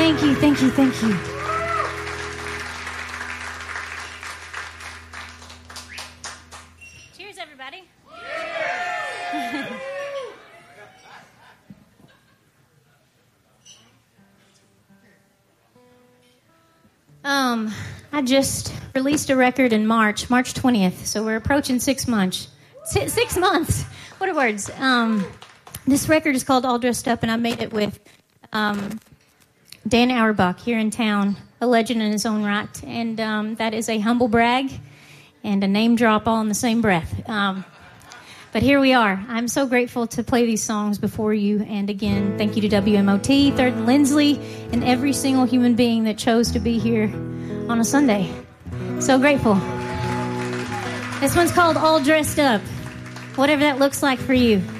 Thank you, thank you, thank you. Cheers, everybody. I just released a record in March 20th, so we're approaching 6 months. 6 months. What are words? This record is called All Dressed Up, and I made it with Dan Auerbach here in town, a legend in his own right. And that is a humble brag and a name drop all in the same breath. But here we are. I'm so grateful to play these songs before you. And again, thank you to WMOT, 3rd and Lindsley, and every single human being that chose to be here on a Sunday. So grateful. This one's called All Dressed Up. Whatever that looks like for you.